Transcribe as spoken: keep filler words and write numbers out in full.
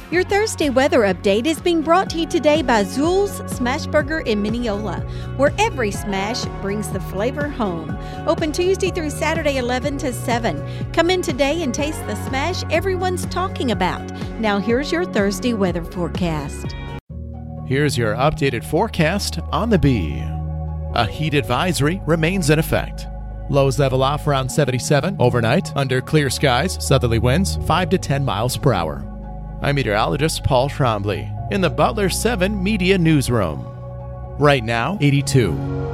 Your Thursday weather update is being brought to you today by Zool's Smashburger in Mineola, where every smash brings the flavor home. Open Tuesday through Saturday, eleven to seven. Come in today and taste the smash everyone's talking about. Now here's your Thursday weather forecast. Here's your updated forecast on the Bee. A heat advisory remains in effect. Lows level off around seventy-seven overnight under clear skies, southerly winds five to ten miles per hour. I'm meteorologist Paul Trombley in the Butler seven Media Newsroom. Right now, eighty-two.